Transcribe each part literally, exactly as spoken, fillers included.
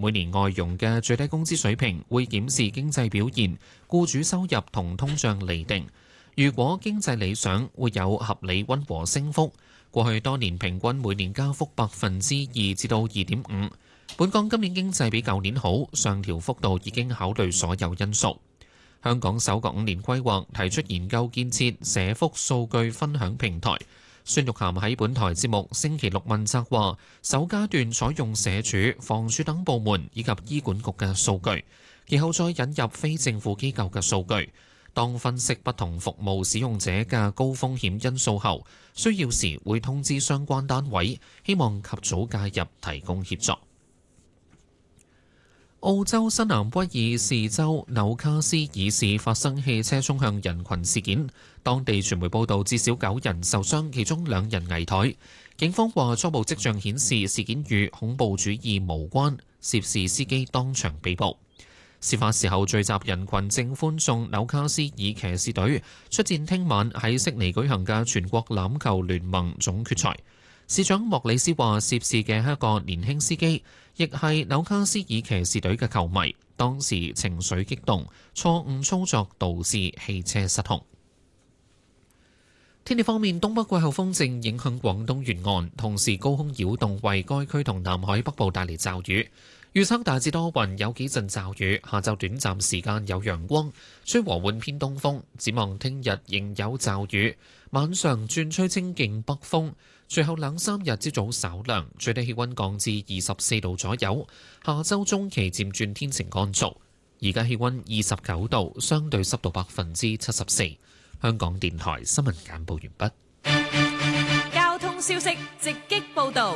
每年外傭嘅最低工資水平會檢視經濟表現、僱主收入同通脹釐定。如果經濟理想，會有合理溫和升幅。過去多年平均每年加幅百分之二至到二點五。本港今年經濟比舊年好，上調幅度已經考慮所有因素。香港首個五年規劃提出研究建設社福數據分享平台。孫玉菡喺本台節目星期六問責話，首階段採用社署、房署等部門以及醫管局嘅數據，其後再引入非政府機構嘅數據。當分析不同服務使用者嘅高風險因素後，需要時會通知相關單位，希望及早介入提供協助。澳洲新南威爾士州紐卡斯爾市發生汽車衝向人群事件，當地傳媒報道至少九人受傷，其中兩人危殆。警方話初步跡象顯示事件與恐怖主義無關，涉事司機當場被捕。事發時候聚集人群正歡送紐卡斯爾騎士隊出戰聽晚喺悉尼舉行嘅全國欖球聯盟總決賽。市長莫里斯話涉事嘅係一個年輕司機，亦係紐卡斯爾騎士隊嘅球迷，當時情緒激動，錯誤操作導致汽車失控。天氣方面，東北季候風正影響廣東沿岸，同時高空擾動為該區同南海北部帶嚟驟雨。預測大致多雲，有幾陣驟雨，下晝短暫時間有陽光，吹和緩偏東風。展望聽日仍有驟雨，晚上轉吹清勁北風。隨後兩三日朝早稍涼，最低氣溫降至二十四度左右。下周中期漸轉天晴乾燥。而家氣溫二十九度，相對濕度百分之七十四。香港電台新聞簡報完畢。 交通消息直擊報道。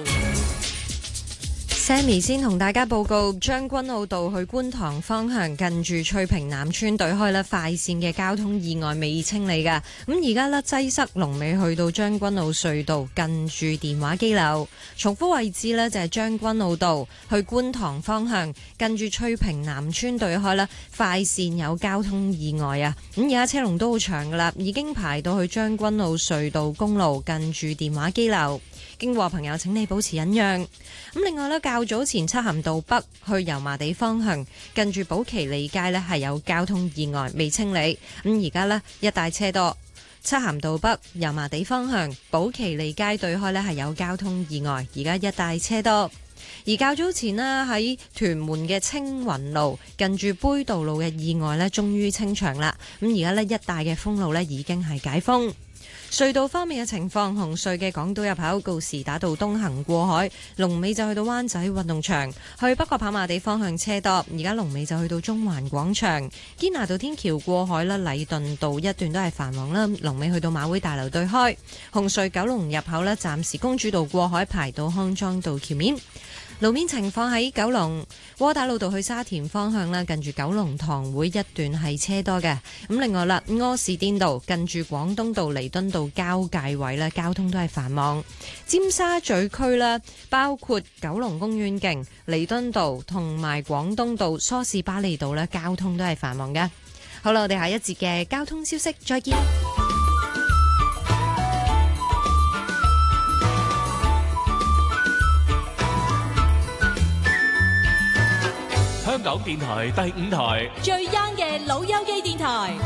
Sammy 先同大家報告，將軍澳道去觀塘方向近住翠屏南村對開咧快線嘅交通意外未清理㗎，咁而家咧擠塞龍尾去到將軍澳隧道近住電話機樓。重複位置呢就係將軍澳道去觀塘方向近住翠屏南村對開咧快線有交通意外啊，咁而家車龍都好長㗎啦，已經排到去將軍澳隧道公路近住電話機樓。經過朋友請你保持忍讓。咁另外咧，較早前漆咸道北去油麻地方向近住寶其利街咧係有交通意外未清理，咁而家咧一帶車多。漆咸道北油麻地方向寶其利街對開咧係有交通意外，而家一帶車多。而較早前咧喺屯門嘅青雲路近住杯渡路嘅意外咧終於清場啦，咁而家咧一帶嘅封路咧已經係解封。隧道方面嘅情況，紅隧嘅港島入口告士打道東行過海，龍尾就去到灣仔運動場；去北角跑馬地方向車多，而家龍尾就去到中環廣場。堅拿道天橋過海啦，禮頓道一段都係繁忙啦，龍尾去到馬會大樓對開。紅隧九龍入口呢，暫時公主道過海排到康莊道橋面。路面情況喺九龍窩打老道去沙田方向啦，近住九龍塘會一段係車多嘅。咁另外啦，柯士甸道近住廣東道彌敦道交界位咧，交通都係繁忙。尖沙咀區啦，包括九龍公園徑、彌敦道同埋廣東道、梳士巴利道咧，交通都係繁忙嘅。好啦，我哋下一節嘅交通消息再見。 香港電台第五台最 young 嘅老友記電台。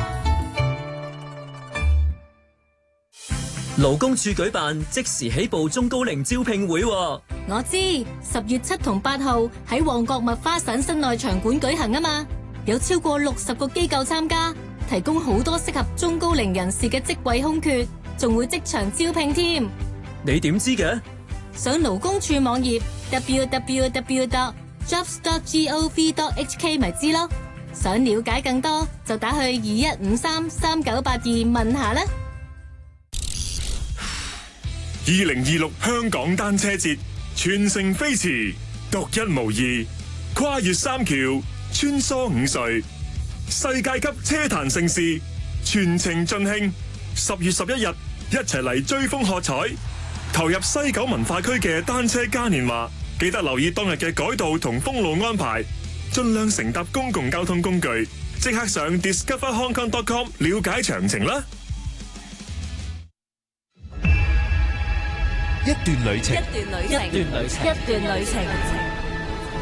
勞工處舉辦即時起步中高齡招聘會。 我知十月七同八號喺旺角麥花臣室內場館舉行啊嘛，有超過六十個機構參加，提供好多適合中高齡人士嘅職位空缺，仲會即場招聘添。 你點知嘅？ 上勞工處網頁 double-u double-u double-u dot jobs dot gov dot h k 咪知咯。想了解更多就打去二一五三三九八二問下啦。 二零二六香港單車節全城飛馳，獨一無二，跨越三橋，穿梭五隧，世界級車壇盛事，全程盡興。十月十一日，一齊嚟追風喝彩，投入西九文化區嘅單車嘉年華。記得留意當日嘅改道同封路安排，盡量乘搭公共交通工具。即刻上 discover hong kong dot com 了解詳情啦！ 一段旅程， 一段旅程，一段旅程，一段旅程。